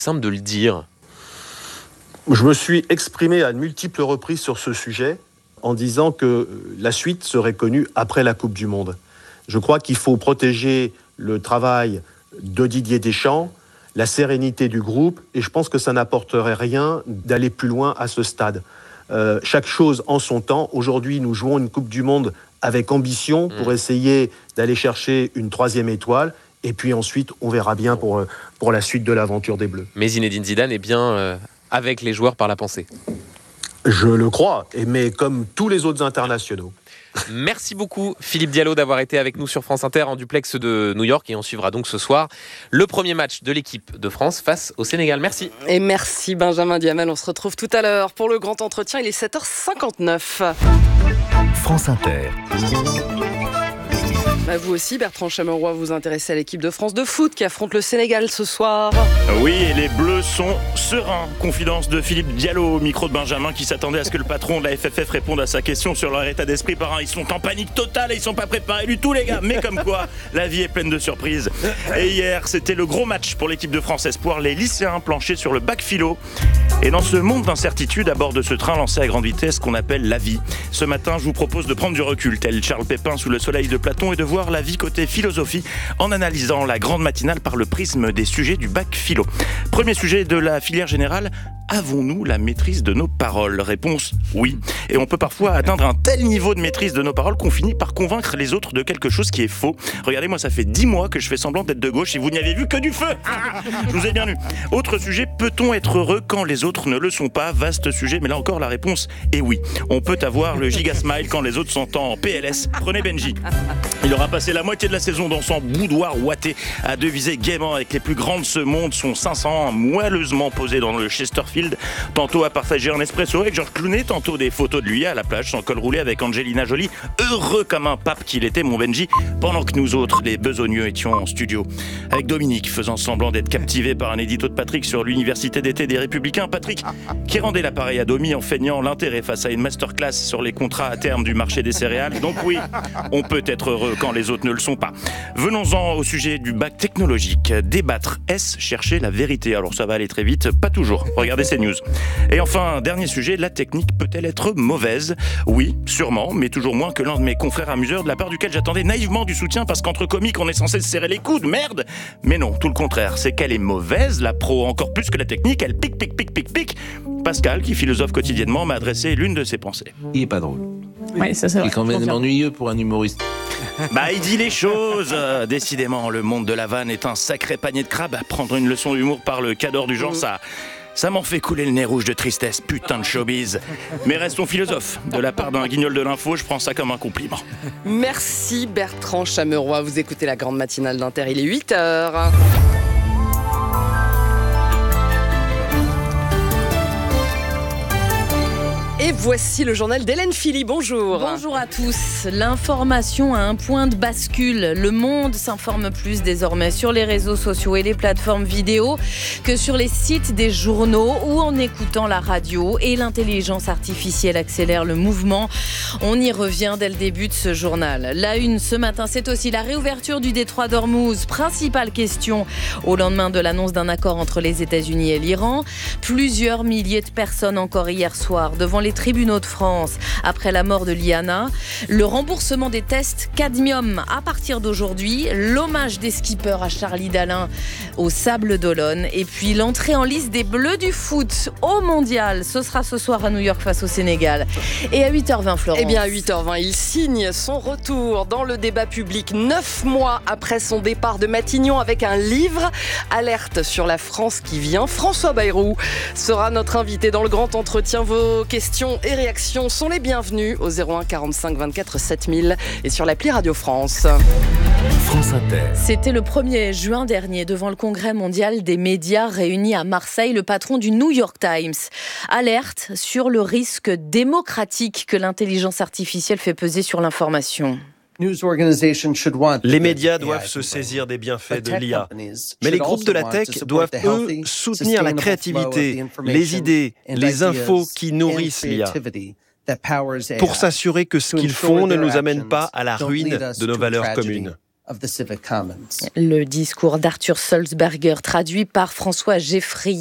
Simple de le dire. Je me suis exprimé à de multiples reprises sur ce sujet en disant que la suite serait connue après la Coupe du Monde. Je crois qu'il faut protéger le travail de Didier Deschamps, la sérénité du groupe, et je pense que ça n'apporterait rien d'aller plus loin à ce stade. Chaque chose en son temps. Aujourd'hui, nous jouons une Coupe du Monde avec ambition pour essayer d'aller chercher une 3e étoile. Et puis ensuite, on verra bien pour la suite de l'aventure des Bleus. Mais Zinedine Zidane est bien avec les joueurs par la pensée. Je le crois, mais comme tous les autres internationaux. Merci beaucoup Philippe Diallo d'avoir été avec nous sur France Inter en duplex de New York, et on suivra donc ce soir le premier match de l'équipe de France face au Sénégal. Merci. Et merci Benjamin Diamel, on se retrouve tout à l'heure pour le grand entretien, il est 7h59. France Inter. Vous aussi, Bertrand Chameroy, vous intéressez à l'équipe de France de foot qui affronte le Sénégal ce soir. Oui, et les Bleus sont sereins. Confidence de Philippe Diallo au micro de Benjamin qui s'attendait à ce que le patron de la FFF réponde à sa question sur leur état d'esprit par un. Ils sont en panique totale et ils sont pas préparés du tout, les gars. Mais comme quoi, la vie est pleine de surprises. Et hier, c'était le gros match pour l'équipe de France Espoir. Les lycéens planchaient sur le bac philo. Et dans ce monde d'incertitude, à bord de ce train lancé à grande vitesse qu'on appelle la vie, ce matin, je vous propose de prendre du recul, tel Charles Pépin sous le soleil de Platon, et de voir la vie côté philosophie en analysant la grande matinale par le prisme des sujets du bac philo. Premier sujet de la filière générale, avons-nous la maîtrise de nos paroles ? Réponse, oui. Et on peut parfois atteindre un tel niveau de maîtrise de nos paroles qu'on finit par convaincre les autres de quelque chose qui est faux. Regardez, moi ça fait 10 mois que je fais semblant d'être de gauche et vous n'y avez vu que du feu. Je vous ai bien lu. Autre sujet, peut-on être heureux quand les autres ne le sont pas ? Vaste sujet, mais là encore la réponse est oui. On peut avoir le giga smile quand les autres sont en PLS. Prenez Benji. Il aura passé la moitié de la saison dans son boudoir ouaté à deviser gaiement avec les plus grands de ce monde, son 500 moelleusement posé dans le Chesterfield, tantôt à partager un espresso avec Georges Clooney, tantôt des photos de lui à la plage sans col roulé avec Angelina Jolie, heureux comme un pape qu'il était, mon Benji, pendant que nous autres, les besogneux, étions en studio avec Dominique, faisant semblant d'être captivé par un édito de Patrick sur l'université d'été des Républicains. Patrick qui rendait l'appareil à Domi en feignant l'intérêt face à une masterclass sur les contrats à terme du marché des céréales. Donc oui, on peut être heureux quand les autres ne le sont pas. Venons-en au sujet du bac technologique. Débattre, est-ce chercher la vérité ? Alors ça va aller très vite, pas toujours. Regardez ces news. Et enfin, dernier sujet, la technique peut-elle être mauvaise ? Oui, sûrement, mais toujours moins que l'un de mes confrères amuseurs, de la part duquel j'attendais naïvement du soutien parce qu'entre comiques, on est censé se serrer les coudes, merde ! Mais non, tout le contraire, c'est qu'elle est mauvaise, la pro, encore plus que la technique, elle pique. Pascal, qui philosophe quotidiennement, m'a adressé l'une de ses pensées. Il est pas drôle. Oui, ça c'est vrai. Il est quand même ennuyeux pour un humoriste. Il dit les choses. Décidément, le monde de la vanne est un sacré panier de crabes. Prendre une leçon d'humour par le cadre du genre, ça m'en fait couler le nez rouge de tristesse, putain de showbiz. Mais restons philosophes. De la part d'un guignol de l'info, je prends ça comme un compliment. Merci Bertrand Chameroy, vous écoutez la grande matinale d'Inter, il est 8h. Et voici le journal d'Hélène Philly, bonjour. Bonjour à tous. L'information a un point de bascule. Le monde s'informe plus désormais sur les réseaux sociaux et les plateformes vidéo que sur les sites des journaux ou en écoutant la radio. Et l'intelligence artificielle accélère le mouvement. On y revient dès le début de ce journal. La une ce matin, c'est aussi la réouverture du détroit d'Ormuz. Principale question au lendemain de l'annonce d'un accord entre les États-Unis et l'Iran. Plusieurs milliers de personnes encore hier soir devant les tribunaux de France après la mort de Liana. Le remboursement des tests cadmium à partir d'aujourd'hui. L'hommage des skippers à Charlie Dalin au Sable d'Olonne. Et puis l'entrée en lice des Bleus du foot au Mondial. Ce sera ce soir à New York face au Sénégal. Et à 8h20, Florence. Eh bien, à 8h20, il signe son retour dans le débat public 9 mois après son départ de Matignon avec un livre. Alerte sur la France qui vient. François Bayrou sera notre invité dans le grand entretien. Vos questions et réactions sont les bienvenues au 01 45 24 7000 et sur l'appli Radio France. France Inter. C'était le 1er juin dernier devant le Congrès mondial des médias réunis à Marseille. Le patron du New York Times alerte sur le risque démocratique que l'intelligence artificielle fait peser sur l'information. Les médias doivent se saisir des bienfaits de l'IA. Mais les groupes de la tech doivent, eux, soutenir la créativité, les idées, les infos qui nourrissent l'IA, pour s'assurer que ce qu'ils font ne nous amène pas à la ruine de nos valeurs communes. Le discours d'Arthur Sulzberger traduit par François Geffrier.